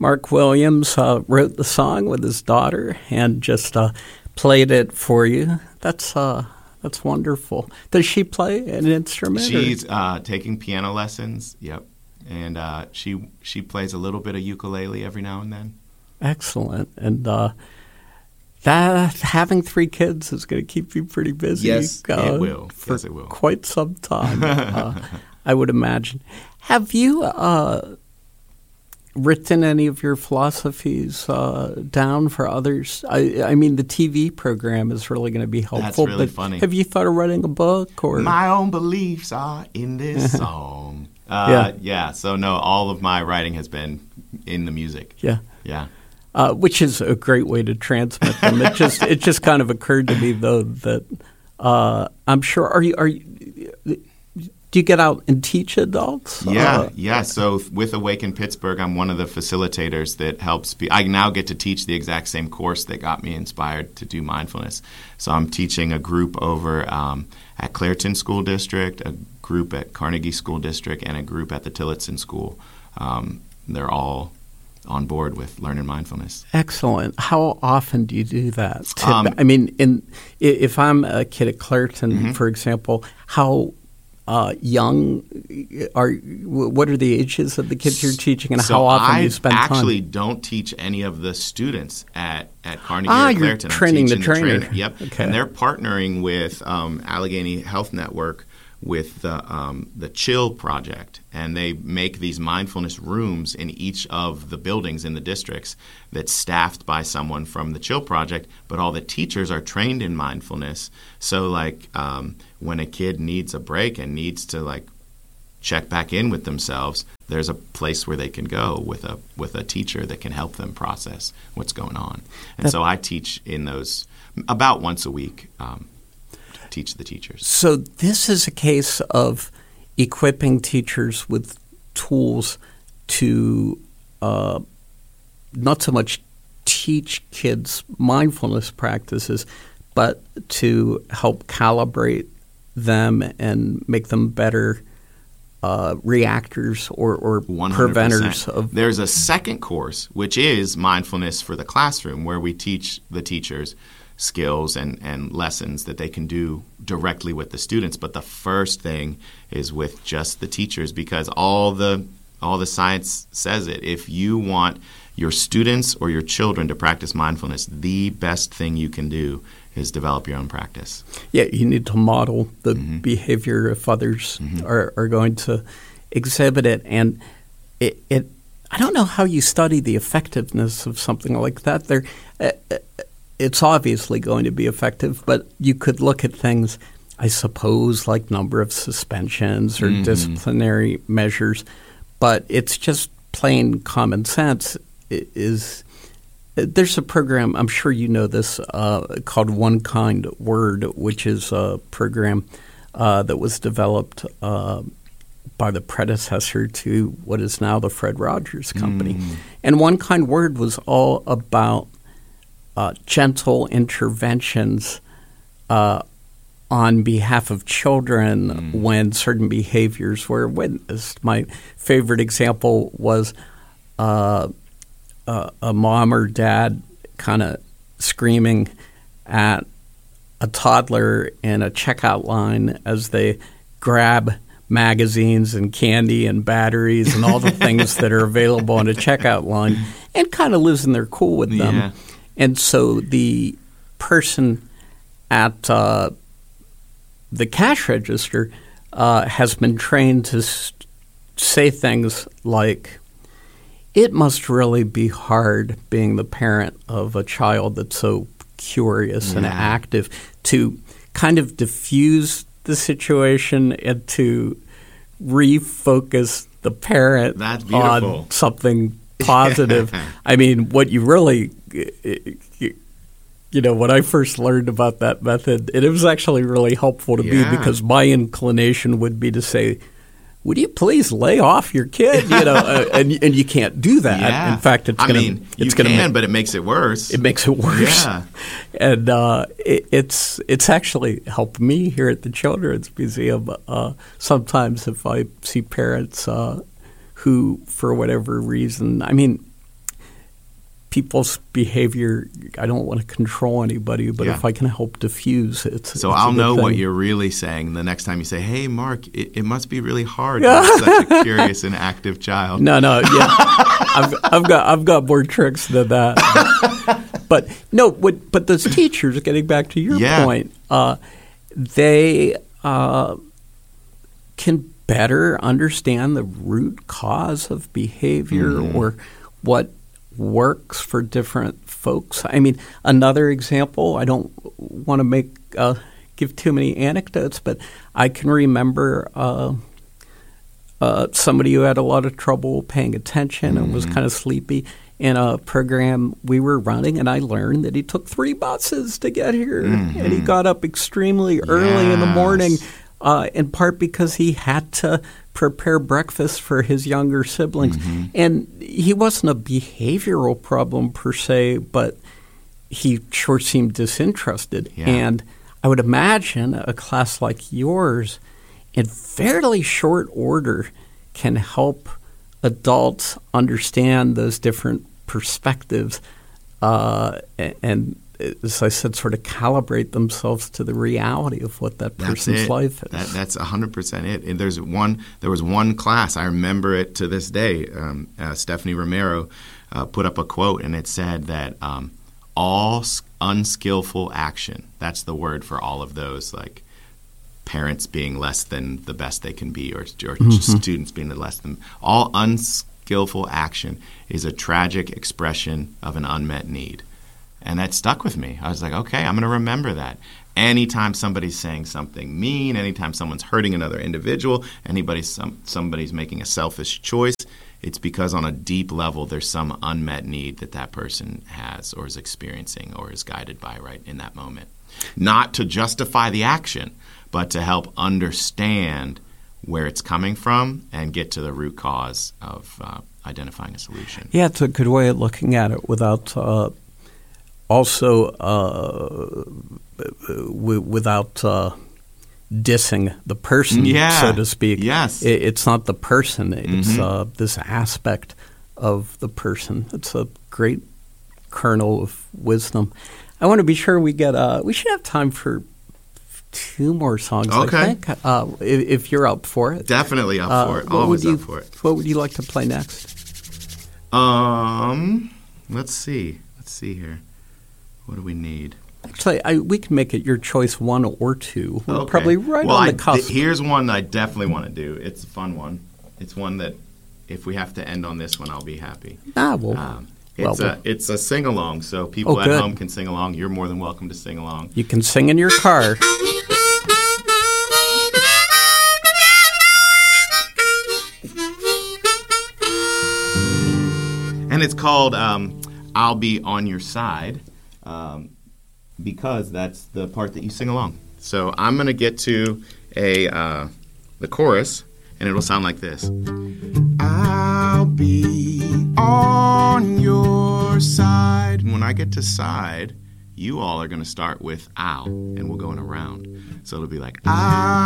Mark Williams wrote the song with his daughter and just played it for you. That's wonderful. Does she play an instrument? She's taking piano lessons. Yep, and she plays a little bit of ukulele every now and then. Excellent, and that having 3 kids is going to keep you pretty busy. Yes, it will. For yes, it will. Quite some time, I would imagine. Have you written any of your philosophies down for others? I mean, the TV program is really going to be helpful. That's really funny. Have you thought of writing a book? Or my own beliefs are in this song. Yeah. So no, all of my writing has been in the music. Yeah. Yeah. Which is a great way to transmit them. It just kind of occurred to me though that I'm sure do you get out and teach adults? Yeah. So with Awaken Pittsburgh, I'm one of the facilitators that helps. I now get to teach the exact same course that got me inspired to do mindfulness. So I'm teaching a group over at Clairton School District, a group at Carnegie School District, and a group at the Tillotson School. They're all on board with learning mindfulness. Excellent. How often do you do that? I mean, if I'm a kid at Clairton, for example, how young what are the ages of the kids you're teaching, and how often do you spend time? I actually don't teach any of the students at Carnegie or Clairton. You're training the trainer. Yep. Okay. And they're partnering with Allegheny Health Network with the Chill Project, and they make these mindfulness rooms in each of the buildings in the districts that's staffed by someone from the Chill Project, but all the teachers are trained in mindfulness. So like when a kid needs a break and needs to check back in with themselves, there's a place where they can go with a teacher that can help them process what's going on. And so I teach in those about once a week. Teach the teachers. So this is a case of equipping teachers with tools to not so much teach kids mindfulness practices, but to help calibrate them and make them better reactors or 100%. Preventers of. There's a second course, which is mindfulness for the classroom, where we teach the teachers skills and lessons that they can do directly with the students. But the first thing is with just the teachers, because all the science says it. If you want your students or your children to practice mindfulness, the best thing you can do is develop your own practice. Yeah, you need to model the behavior if others are going to exhibit it. And it I don't know how you study the effectiveness of something like that. It's obviously going to be effective, but you could look at things, I suppose, like number of suspensions or disciplinary measures, but it's just plain common sense. There's a program, I'm sure you know this, called One Kind Word, which is a program that was developed by the predecessor to what is now the Fred Rogers Company. And One Kind Word was all about gentle interventions on behalf of children when certain behaviors were witnessed. My favorite example was a mom or dad kind of screaming at a toddler in a checkout line as they grab magazines and candy and batteries and all the things that are available on a checkout line, and kind of losing their cool with them. Yeah. And so the person at the cash register has been trained to say things like, it must really be hard being the parent of a child that's so curious and active, to kind of diffuse the situation and to refocus the parent on something positive. I mean, what you really, when I first learned about that method, it was actually really helpful to me, because my inclination would be to say, would you please lay off your kid? And you can't do that. Yeah. In fact, but it makes it worse. It makes it worse. Yeah. And it's actually helped me here at the Children's Museum. Sometimes if I see parents who, for whatever reason, I mean, people's behavior, I don't want to control anybody, but if I can help diffuse it. So I'll know what you're really saying the next time you say, hey, Mark, it must be really hard to be such a curious and active child. No, I've got more tricks than that. But those teachers, getting back to your point, they can better understand the root cause of behavior or what works for different folks. I mean, another example, I don't want to give too many anecdotes, but I can remember somebody who had a lot of trouble paying attention and was kind of sleepy in a program we were running, and I learned that he took 3 buses to get here, and he got up extremely early in the morning, in part because he had to prepare breakfast for his younger siblings. And he wasn't a behavioral problem per se, but he sure seemed disinterested. And I would imagine a class like yours, in fairly short order, can help adults understand those different perspectives and, as I said, sort of calibrate themselves to the reality of what that person's life is. That's 100% it. And there was one class, I remember it to this day. Stephanie Romero put up a quote, and it said that all unskillful action, that's the word for all of those, like parents being less than the best they can be, or students being less than, all unskillful action is a tragic expression of an unmet need. And that stuck with me. I was like, okay, I'm going to remember that. Anytime somebody's saying something mean, anytime someone's hurting another individual, somebody's making a selfish choice, it's because on a deep level there's some unmet need that person has or is experiencing or is guided by right in that moment. Not to justify the action, but to help understand where it's coming from and get to the root cause of identifying a solution. Yeah, it's a good way of looking at it without without dissing the person, so to speak. Yes. It's not the person. It's this aspect of the person. It's a great kernel of wisdom. I want to be sure we should have time for 2 more songs, okay. I think, if you're up for it. Definitely up for it. Always up for it. What would you like to play next? Let's see here. What do we need? Actually, we can make it your choice 1 or 2. We're probably right on the cusp. Here's one I definitely want to do. It's a fun one. It's one that if we have to end on this one, I'll be happy. It's a sing-along, so people at home can sing along. You're more than welcome to sing along. You can sing in your car. And it's called I'll Be On Your Side, because that's the part that you sing along. So I'm going to get to the chorus, and it'll sound like this. I'll be on your side. When I get to side, you all are going to start with I'll, and we'll go in a round. So it'll be like, I'll